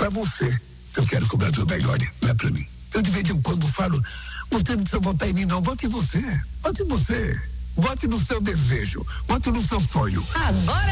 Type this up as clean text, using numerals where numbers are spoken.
Pra você, eu quero que o Brasil melhore, não é pra mim. Eu de vez em quando falo, você não precisa votar em mim não, vote em você. Vote em você. Vote no seu desejo, vote no seu sonho. Agora